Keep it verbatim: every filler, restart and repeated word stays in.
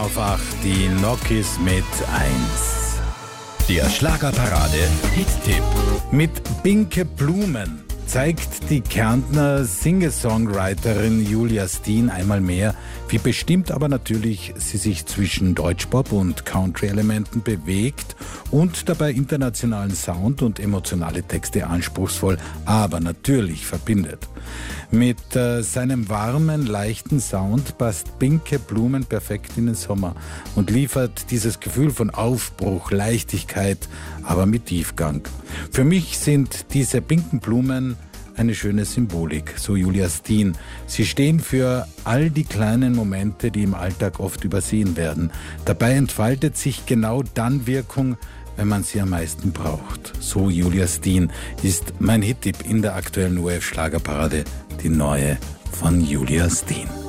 auf acht, die Nokis mit eins. Der Schlagerparade Hit-Tipp. Mit Binke Blumen zeigt die Kärntner Singer-Songwriterin Julia Steen einmal mehr, wie bestimmt aber natürlich sie sich zwischen Deutschpop und Country-Elementen bewegt und dabei internationalen Sound und emotionale Texte anspruchsvoll, aber natürlich verbindet. Mit äh, seinem warmen, leichten Sound passt Binke Blumen perfekt in den Sommer und liefert dieses Gefühl von Aufbruch, Leichtigkeit, aber mit Tiefgang. Für mich sind diese pinken Blumen eine schöne Symbolik, so Julia Steen. Sie stehen für all die kleinen Momente, die im Alltag oft übersehen werden. Dabei entfaltet sich genau dann Wirkung, wenn man sie am meisten braucht. So Julia Steen ist mein Hit-Tipp in der aktuellen O R F-Schlagerparade, die neue von Julia Steen.